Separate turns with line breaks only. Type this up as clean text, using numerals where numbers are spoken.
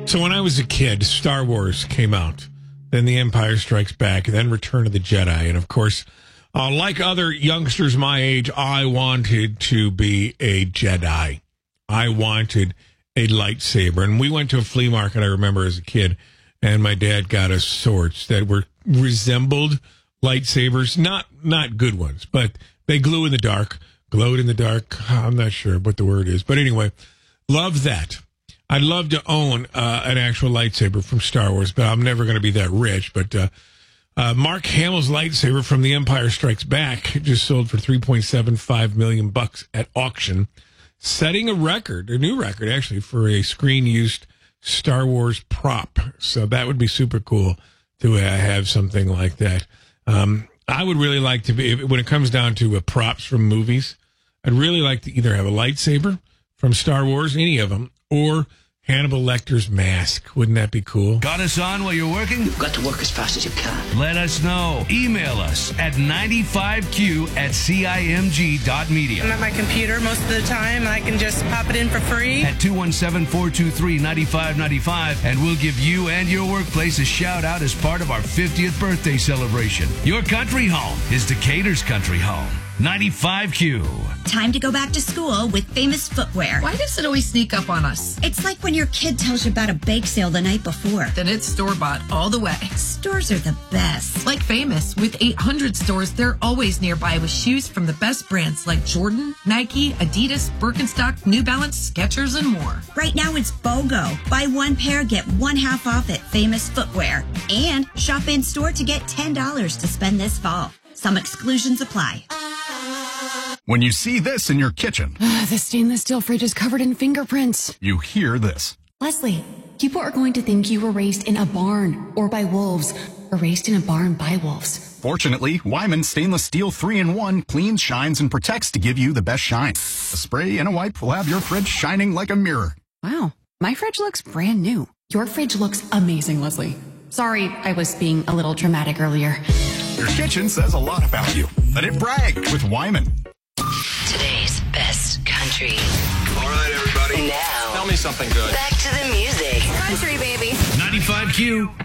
So when I was a kid, Star Wars came out. Then The Empire Strikes Back, and then Return of the Jedi. And, of course, like other youngsters my age, I wanted to be a Jedi. I wanted a lightsaber. And we went to a flea market, I remember, as a kid, and my dad got us swords that resembled lightsabers. Not good ones, but they glowed in the dark. I'm not sure what the word is. But anyway, love that. I'd love to own an actual lightsaber from Star Wars, but I'm never going to be that rich. But Mark Hamill's lightsaber from The Empire Strikes Back just sold for $3.75 million at auction, setting a new record actually, for a screen-used Star Wars prop. So that would be super cool to have something like that. I would really like to be, when it comes down to props from movies, I'd really like to either have a lightsaber from Star Wars, any of them, or Hannibal Lecter's mask. Wouldn't that be cool?
Got us on while you're working?
You've got to work as fast as you can.
Let us know. Email us at 95q@cimg.media.
I'm at my computer most of the time, and I can just pop it in for free.
At 217-423-9595, and we'll give you and your workplace a shout-out as part of our 50th birthday celebration. Your country home is Decatur's country home. 95Q.
Time to go back to school with Famous Footwear.
Why does it always sneak up on us?
It's like when your kid tells you about a bake sale the night before.
Then it's store-bought all the way.
Stores are the best.
Like Famous, with 800 stores, they're always nearby with shoes from the best brands like Jordan, Nike, Adidas, Birkenstock, New Balance, Skechers, and more.
Right now it's BOGO. Buy one pair, get one half off at Famous Footwear. And shop in store to get $10 to spend this fall. Some exclusions apply.
When you see this in your kitchen,
The stainless steel fridge is covered in fingerprints.
you hear this.
Leslie, people are going to think you were raised in a barn or by wolves, or raised in a barn by wolves.
Fortunately, Wyman Stainless Steel 3-in-1 cleans, shines, and protects to give you the best shine. A spray and a wipe will have your fridge shining like a mirror.
Wow, my fridge looks brand new. Your fridge looks amazing, Leslie. Sorry, I was being a little dramatic earlier.
Your kitchen says a lot about you. Let it brag with Wyman.
Today's best country.
All right, everybody.
Now,
tell me something good.
Back to the music.
Country, baby.
95Q.